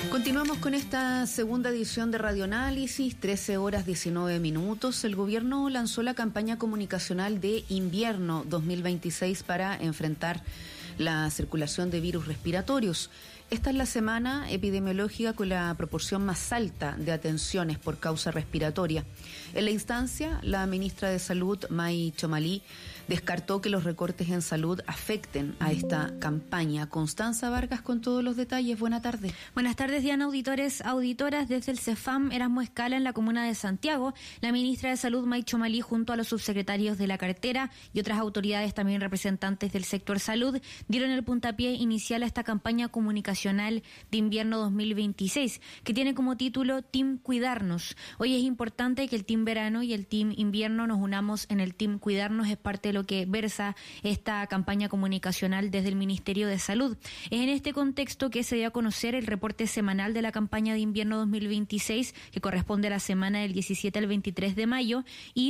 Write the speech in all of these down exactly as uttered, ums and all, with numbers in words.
Continuamos con esta segunda edición de Radioanálisis, trece horas diecinueve minutos. El gobierno lanzó la campaña comunicacional de invierno dos mil veintiséis para enfrentar la circulación de virus respiratorios. Esta es la semana epidemiológica con la proporción más alta de atenciones por causa respiratoria. En la instancia, la ministra de Salud, May Chomalí, descartó que los recortes en salud afecten a esta campaña. Constanza Vargas con todos los detalles. Buenas tardes. Buenas tardes, Diana. Auditores, auditoras, desde el CEFAM Erasmo Escala en la comuna de Santiago, la ministra de Salud, May Chomalí, junto a los subsecretarios de la cartera y otras autoridades, también representantes del sector salud, dieron el puntapié inicial a esta campaña comunicacional de invierno dos mil veintiséis, que tiene como título Team Cuidarnos. Hoy es importante que el Team Verano y el Team Invierno nos unamos en el Team Cuidarnos, es parte de lo que versa esta campaña comunicacional desde el Ministerio de Salud. Es en este contexto que se dio a conocer el reporte semanal de la campaña de invierno dos mil veintiséis, que corresponde a la semana del diecisiete al veintitrés de mayo, y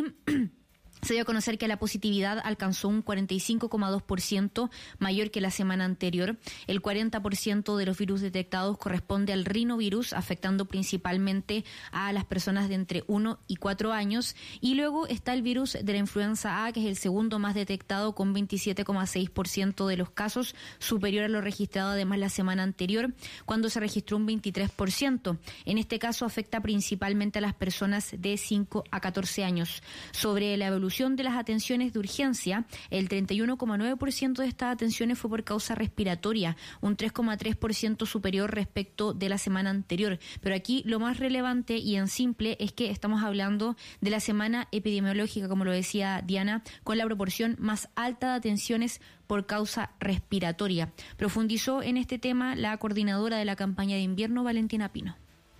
se dio a conocer que la positividad alcanzó un cuarenta y cinco coma dos por ciento mayor que la semana anterior. El cuarenta por ciento de los virus detectados corresponde al rinovirus, afectando principalmente a las personas de entre uno y cuatro años. Y luego está el virus de la influenza A, que es el segundo más detectado, con veintisiete coma seis por ciento de los casos, superior a lo registrado además la semana anterior, cuando se registró un veintitrés por ciento. En este caso afecta principalmente a las personas de cinco a catorce años. Sobre la evolución de las atenciones de urgencia, el treinta y uno coma nueve por ciento de estas atenciones fue por causa respiratoria, un tres coma tres por ciento superior respecto de la semana anterior. Pero aquí lo más relevante y en simple es que estamos hablando de la semana epidemiológica, como lo decía Diana, con la proporción más alta de atenciones por causa respiratoria. Profundizó en este tema la coordinadora de la campaña de invierno, Valentina Pino.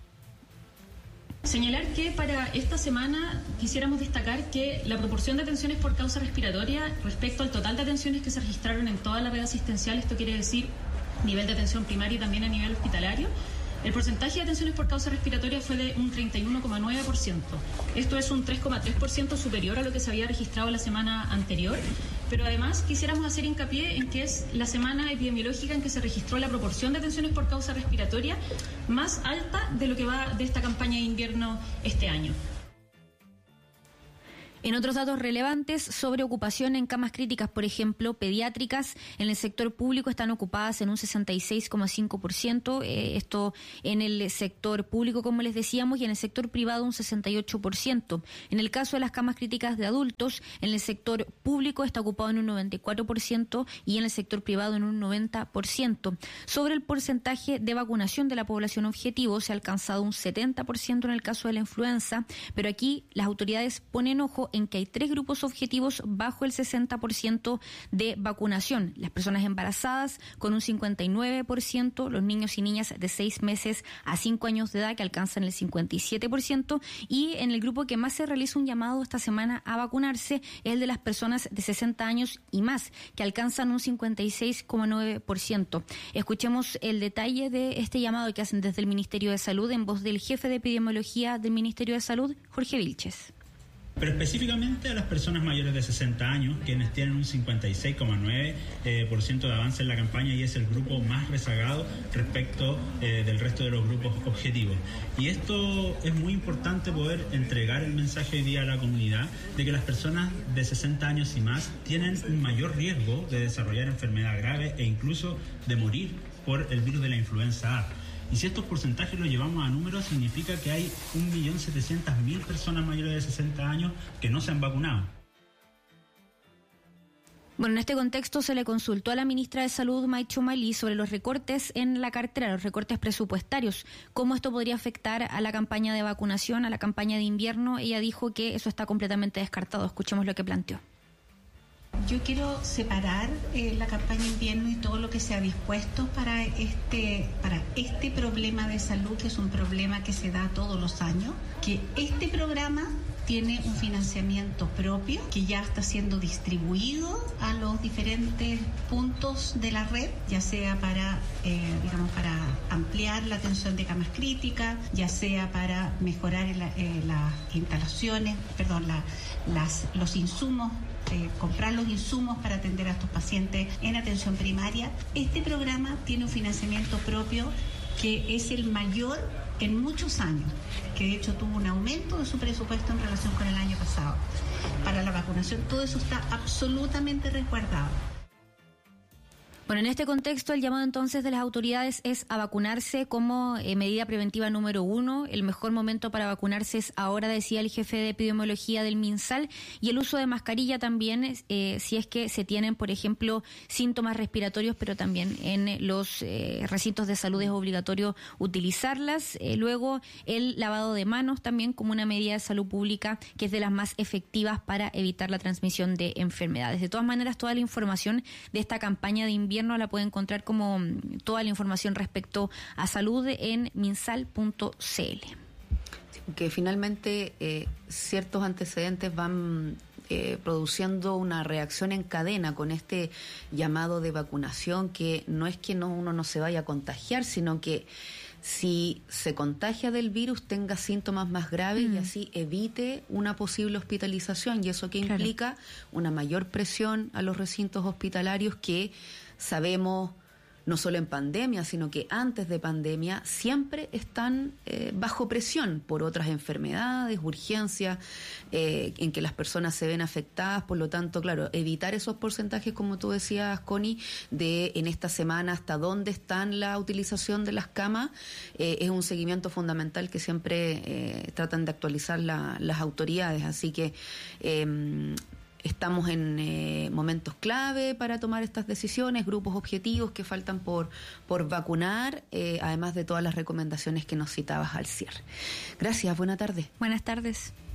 Señalar que para esta semana quisiéramos destacar que la proporción de atenciones por causa respiratoria respecto al total de atenciones que se registraron en toda la red asistencial, esto quiere decir nivel de atención primaria y también a nivel hospitalario, el porcentaje de atenciones por causa respiratoria fue de un treinta y uno coma nueve por ciento. Esto es un tres coma tres por ciento superior a lo que se había registrado la semana anterior, pero además quisiéramos hacer hincapié en que es la semana epidemiológica en que se registró la proporción de atenciones por causa respiratoria más alta de lo que va de esta campaña de invierno este año. En otros datos relevantes, sobre ocupación en camas críticas, por ejemplo, pediátricas, en el sector público están ocupadas en un sesenta y seis coma cinco por ciento, eh, esto en el sector público, como les decíamos, y en el sector privado un sesenta y ocho por ciento. En el caso de las camas críticas de adultos, en el sector público está ocupado en un noventa y cuatro por ciento y en el sector privado en un noventa por ciento. Sobre el porcentaje de vacunación de la población objetivo, se ha alcanzado un setenta por ciento en el caso de la influenza, pero aquí las autoridades ponen ojo en que hay tres grupos objetivos bajo el sesenta por ciento de vacunación. Las personas embarazadas con un cincuenta y nueve por ciento, los niños y niñas de seis meses a cinco años de edad que alcanzan el cincuenta y siete por ciento, y en el grupo que más se realiza un llamado esta semana a vacunarse es el de las personas de sesenta años y más, que alcanzan un cincuenta y seis coma nueve por ciento. Escuchemos el detalle de este llamado que hacen desde el Ministerio de Salud en voz del jefe de epidemiología del Ministerio de Salud, Jorge Vilches. Pero específicamente a las personas mayores de sesenta años, quienes tienen un cincuenta y seis coma nueve por ciento de avance en la campaña y es el grupo más rezagado respecto eh, del resto de los grupos objetivos. Y esto es muy importante, poder entregar el mensaje hoy día a la comunidad de que las personas de sesenta años y más tienen un mayor riesgo de desarrollar enfermedad grave e incluso de morir por el virus de la influenza A. Y si estos porcentajes los llevamos a números, significa que hay un millón setecientas mil personas mayores de sesenta años que no se han vacunado. Bueno, en este contexto se le consultó a la ministra de Salud, May Chomalí, sobre los recortes en la cartera, los recortes presupuestarios, cómo esto podría afectar a la campaña de vacunación, a la campaña de invierno. Ella dijo que eso está completamente descartado. Escuchemos lo que planteó. Yo quiero separar eh, la campaña invierno y todo lo que se ha dispuesto para este, para este problema de salud, que es un problema que se da todos los años, que este programa tiene un financiamiento propio que ya está siendo distribuido a los diferentes puntos de la red, ya sea para, eh, digamos, para ampliar la atención de camas críticas, ya sea para mejorar la, eh, las instalaciones, perdón, la, las, los insumos. Eh, comprar los insumos para atender a estos pacientes en atención primaria. Este programa tiene un financiamiento propio que es el mayor en muchos años, que de hecho tuvo un aumento de su presupuesto en relación con el año pasado. Para la vacunación todo eso está absolutamente resguardado. Bueno, en este contexto, el llamado entonces de las autoridades es a vacunarse como eh, medida preventiva número uno. El mejor momento para vacunarse es ahora, decía el jefe de epidemiología del MinSal, y el uso de mascarilla también, eh, si es que se tienen, por ejemplo, síntomas respiratorios, pero también en los eh, recintos de salud es obligatorio utilizarlas. Eh, luego, el lavado de manos también como una medida de salud pública que es de las más efectivas para evitar la transmisión de enfermedades. De todas maneras, toda la información de esta campaña de invierno la puede encontrar como toda la información respecto a salud en minsal punto c l. Que finalmente eh, ciertos antecedentes van eh, produciendo una reacción en cadena con este llamado de vacunación, que no es que no, uno no se vaya a contagiar, sino que si se contagia del virus tenga síntomas más graves mm. y así evite una posible hospitalización, y eso que claro. implica una mayor presión a los recintos hospitalarios que sabemos, no solo en pandemia, sino que antes de pandemia, siempre están eh, bajo presión por otras enfermedades, urgencias, eh, en que las personas se ven afectadas. Por lo tanto, claro, evitar esos porcentajes, como tú decías, Connie, de en esta semana hasta dónde están la utilización de las camas, eh, es un seguimiento fundamental que siempre eh, tratan de actualizar la, las autoridades. Así que eh, estamos en eh, momentos clave para tomar estas decisiones, grupos objetivos que faltan por, por vacunar, eh, además de todas las recomendaciones que nos citabas al cierre. Gracias, buena tarde. Buenas tardes.